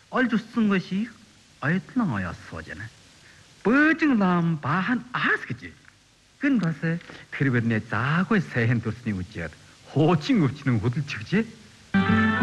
олж 웃сан 것이 어이тл어였어잖아. 버증람 바한 아스그지. 근가세 그리버네 자고의 새hen 돌스니 우지야. 호칭 없지는 호들치지.